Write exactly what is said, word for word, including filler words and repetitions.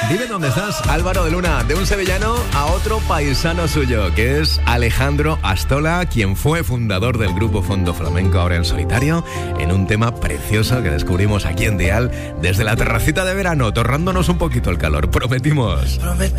Dime dónde estás, Álvaro de Luna, de un sevillano a otro paisano suyo, que es Alejandro Astola, quien fue fundador del grupo Fondo Flamenco, ahora en solitario, en un tema precioso que descubrimos aquí en Dial, desde la terracita de verano, torrándonos un poquito el calor. Prometimos.